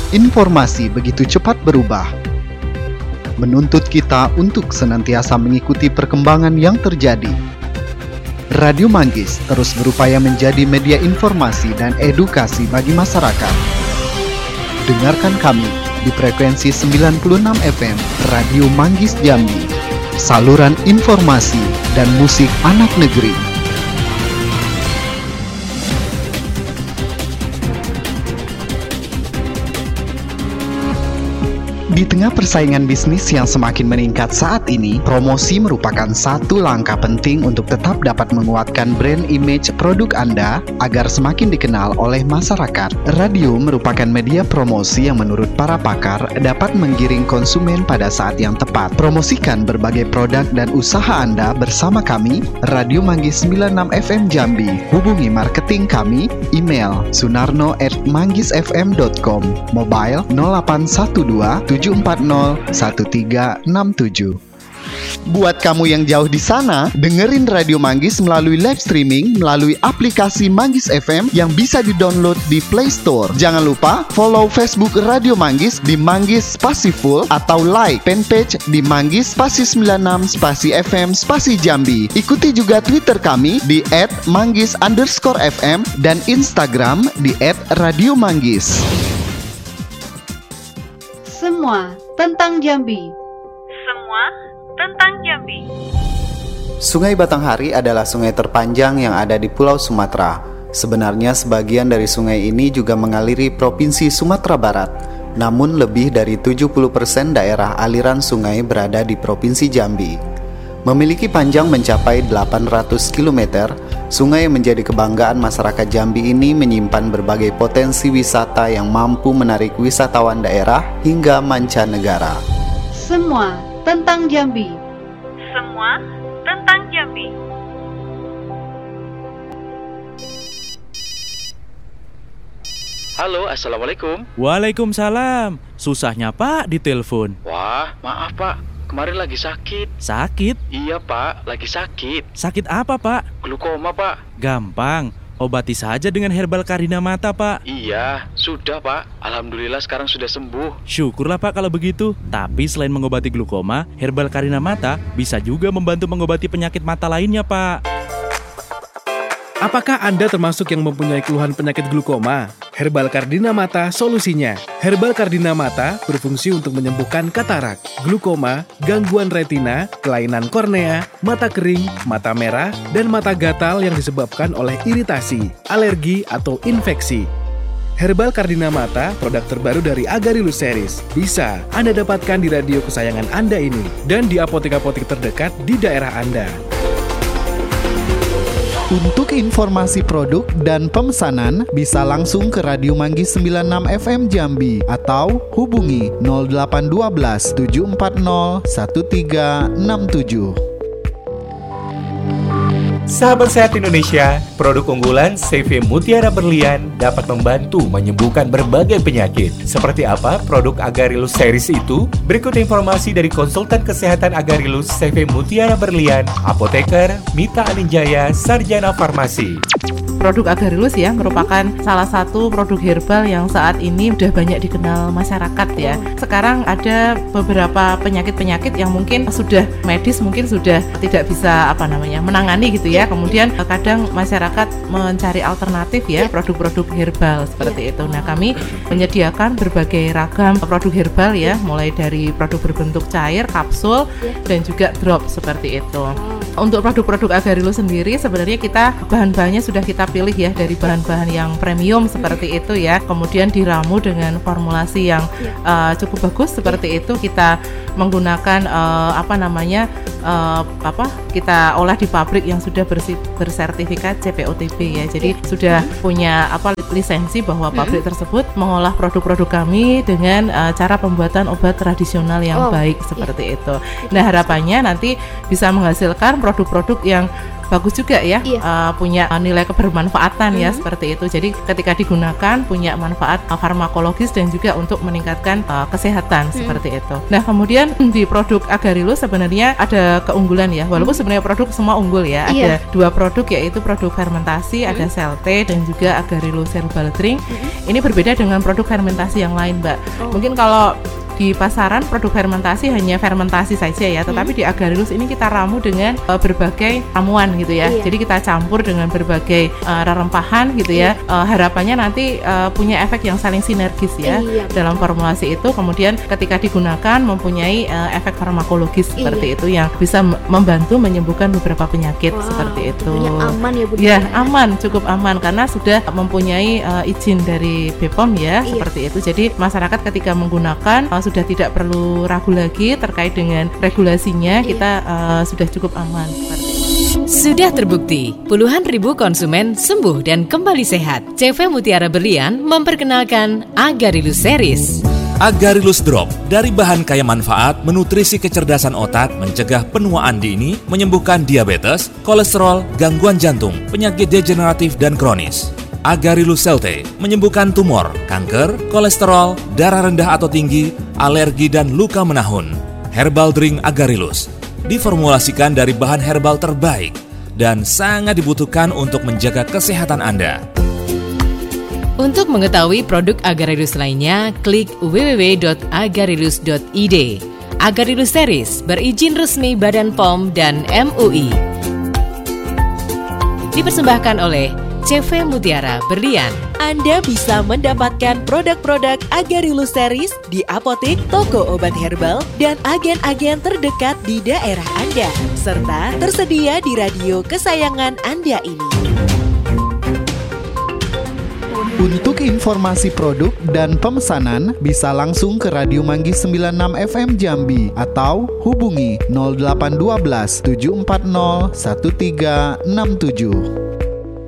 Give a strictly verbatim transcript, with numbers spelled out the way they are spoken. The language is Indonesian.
Informasi begitu cepat berubah, menuntut kita untuk senantiasa mengikuti perkembangan yang terjadi. Radio Manggis terus berupaya menjadi media informasi dan edukasi bagi masyarakat. Dengarkan kami di frekuensi sembilan puluh enam F M Radio Manggis Jambi, saluran informasi dan musik anak negeri. Di tengah persaingan bisnis yang semakin meningkat saat ini, promosi merupakan satu langkah penting untuk tetap dapat menguatkan brand image produk Anda agar semakin dikenal oleh masyarakat. Radio merupakan media promosi yang menurut para pakar dapat menggiring konsumen pada saat yang tepat. Promosikan berbagai produk dan usaha Anda bersama kami, Radio Manggis sembilan puluh enam F M Jambi. Hubungi marketing kami, email sunarno at manggisfm dot com, mobile nol delapan satu dua tujuh empat nol satu tiga enam tujuh. Buat kamu yang jauh di sana, dengerin Radio Manggis melalui live streaming melalui aplikasi Manggis F M yang bisa di-download di Play Store. Jangan lupa follow Facebook Radio Manggis di Manggis Spasi Full atau like fanpage di Manggis Spasi sembilan puluh enam Spasi F M Spasi Jambi. Ikuti juga Twitter kami di et manggis underscore f m dan Instagram di et radio manggis. Semua tentang Jambi. Semua tentang Jambi. Sungai Batanghari adalah sungai terpanjang yang ada di Pulau Sumatera. Sebenarnya sebagian dari sungai ini juga mengaliri Provinsi Sumatera Barat. Namun lebih dari tujuh puluh persen daerah aliran sungai berada di Provinsi Jambi. Memiliki panjang mencapai delapan ratus kilometer, sungai yang menjadi kebanggaan masyarakat Jambi ini menyimpan berbagai potensi wisata yang mampu menarik wisatawan daerah hingga mancanegara. Semua tentang Jambi. Semua tentang Jambi. Halo, Assalamualaikum. Waalaikumsalam. Susahnya Pak ditelepon. Wah, maaf Pak. Kemarin lagi sakit. Sakit? Iya Pak, lagi sakit. Sakit apa Pak? Glukoma Pak. Gampang, obati saja dengan herbal Kardina Mata Pak. Iya, sudah Pak. Alhamdulillah sekarang sudah sembuh. Syukurlah Pak kalau begitu. Tapi selain mengobati glukoma, herbal Kardina Mata bisa juga membantu mengobati penyakit mata lainnya Pak. Apakah Anda termasuk yang mempunyai keluhan penyakit glukoma? Herbal Kardina Mata solusinya. Herbal Kardina Mata berfungsi untuk menyembuhkan katarak, glukoma, gangguan retina, kelainan kornea, mata kering, mata merah, dan mata gatal yang disebabkan oleh iritasi, alergi, atau infeksi. Herbal Kardina Mata, produk terbaru dari Agarilus Series. Bisa Anda dapatkan di radio kesayangan Anda ini dan di apotek-apotek terdekat di daerah Anda. Untuk informasi produk dan pemesanan bisa langsung ke Radio Manggis sembilan puluh enam F M Jambi atau hubungi nol delapan satu dua tujuh empat nol satu tiga enam tujuh. Sahabat Sehat Indonesia, produk unggulan C V Mutiara Berlian dapat membantu menyembuhkan berbagai penyakit. Seperti apa produk Agarilus Series itu? Berikut informasi dari konsultan kesehatan Agarilus C V Mutiara Berlian, apoteker Mita Aninjaya, Sarjana Farmasi. Produk Agarilus ya merupakan salah satu produk herbal yang saat ini sudah banyak dikenal masyarakat ya. Sekarang ada beberapa penyakit-penyakit yang mungkin sudah medis, mungkin sudah tidak bisa apa namanya menangani gitu ya. Kemudian kadang masyarakat mencari alternatif ya produk-produk herbal seperti itu. Nah, kami menyediakan berbagai ragam produk herbal ya, mulai dari produk berbentuk cair, kapsul dan juga drop seperti itu. Untuk produk-produk Agarilus sendiri sebenarnya kita bahan-bahannya sudah kita pilih ya dari bahan-bahan yang premium seperti itu ya, kemudian diramu dengan formulasi yang uh, cukup bagus seperti itu. Kita menggunakan uh, apa namanya uh, apa kita olah di pabrik yang sudah bersi, bersertifikat C P O T B ya, jadi sudah punya apa lisensi bahwa pabrik tersebut mengolah produk-produk kami dengan uh, cara pembuatan obat tradisional yang oh, baik seperti iya. itu. Nah, harapannya nanti bisa menghasilkan produk-produk yang bagus juga ya, Iya. uh, punya nilai kebermanfaatan ya Mhm. seperti itu. Jadi ketika digunakan punya manfaat uh, farmakologis dan juga untuk meningkatkan uh, kesehatan seperti itu. Nah kemudian di produk Agarilus sebenarnya ada keunggulan ya, walaupun sebenarnya produk semua unggul ya. Iya. Ada dua produk yaitu produk fermentasi, ada Celte dan juga Agarilus Herbal Drink. Ini berbeda dengan produk fermentasi yang lain, Mbak. Oh. Mungkin kalau di pasaran produk fermentasi hanya fermentasi saja ya, tetapi di Agarilus ini kita ramu dengan uh, berbagai ramuan gitu ya. Iya. Jadi kita campur dengan berbagai uh, rerempahan gitu ya. Uh, harapannya nanti uh, punya efek yang saling sinergis ya Iya. dalam formulasi itu. Kemudian ketika digunakan mempunyai uh, efek farmakologis Iya. seperti itu yang bisa m- membantu menyembuhkan beberapa penyakit Wow, seperti itu. tentunya aman ya, Bunda. Ya, aman, cukup aman karena sudah mempunyai uh, izin dari B P O M ya, Iya. seperti itu. Jadi masyarakat ketika menggunakan uh, sudah tidak perlu ragu lagi terkait dengan regulasinya, Iya. kita uh, sudah cukup aman seperti itu. Sudah terbukti, puluhan ribu konsumen sembuh dan kembali sehat. C V Mutiara Berlian memperkenalkan Agarilus Series. Agarilus Drop dari bahan kaya manfaat menutrisi kecerdasan otak, mencegah penuaan dini, menyembuhkan diabetes, kolesterol, gangguan jantung, penyakit degeneratif dan kronis. Agarilus Celte menyembuhkan tumor, kanker, kolesterol, darah rendah atau tinggi, alergi dan luka menahun. Herbal Drink Agarilus diformulasikan dari bahan herbal terbaik dan sangat dibutuhkan untuk menjaga kesehatan Anda. Untuk mengetahui produk Agarilus lainnya, klik w w w dot agarilus dot i d. Agarilus Series berizin resmi Badan P O M dan M U I. Dipersembahkan oleh C V Mutiara Berlian. Anda bisa mendapatkan produk-produk Agarilus Series di apotek, toko obat herbal, dan agen-agen terdekat di daerah Anda, serta tersedia di radio kesayangan Anda ini. Untuk informasi produk dan pemesanan bisa langsung ke Radio Manggis sembilan puluh enam F M Jambi atau hubungi nol delapan satu dua tujuh empat nol satu tiga enam tujuh.